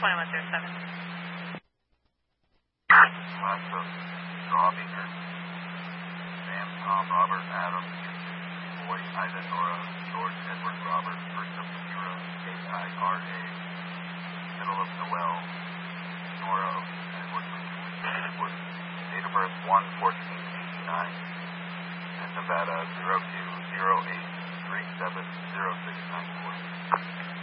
2107. Last of Strawbeaker. Sam, Tom, Robert, Adam, Boy, Ivan, Nora, George, Edward, Robert, first of Kira, K-I-R-A, middle of Noel, Nora, Edward, Edward, date of birth 1/14/89, and Nevada 0208370694.